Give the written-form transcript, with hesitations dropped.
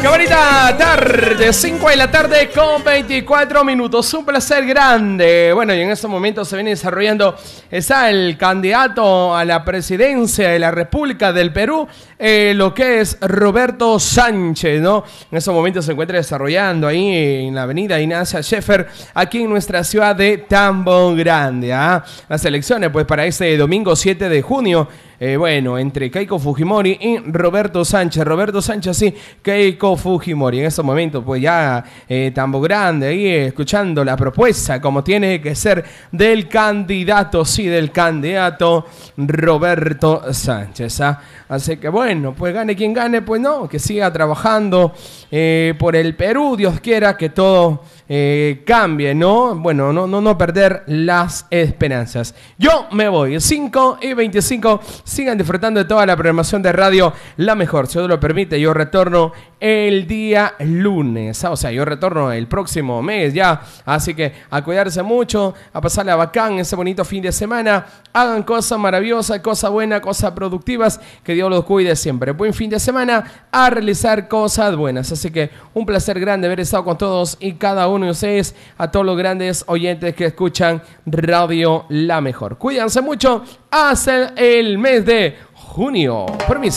Qué bonita tarde, 5 de la tarde con 24 minutos. Un placer grande. Bueno, y en estos momentos se viene desarrollando, está el candidato a la presidencia de la República del Perú, lo que es Roberto Sánchez, ¿no? En estos momentos se encuentra desarrollando ahí en la avenida Ignacia Scheffer, aquí en nuestra ciudad de Tambo Grande. Las elecciones, pues, para este domingo 7 de junio. Bueno, entre Keiko Fujimori y Roberto Sánchez. Roberto Sánchez, sí, Keiko Fujimori. En estos momentos, pues ya Tambo Grande, ahí escuchando la propuesta, como tiene que ser, del candidato, sí, del candidato Roberto Sánchez. Así que bueno, pues gane quien gane, pues no, que siga trabajando por el Perú. Dios quiera que todo cambie, ¿no? Bueno, no perder las esperanzas. Yo me voy, 5:25. Sigan disfrutando de toda la programación de radio La Mejor. Si Dios lo permite, yo retorno el día lunes. O sea, yo retorno el próximo mes ya. Así que a cuidarse mucho, a pasarla bacán ese bonito fin de semana. Hagan cosas maravillosas, cosas buenas, cosas productivas. Que Dios los cuide siempre. Buen fin de semana, a realizar cosas buenas. Así que un placer grande haber estado con todos y cada uno de ustedes, a todos los grandes oyentes que escuchan Radio La Mejor. Cuídense mucho hasta el mes de junio. Permiso.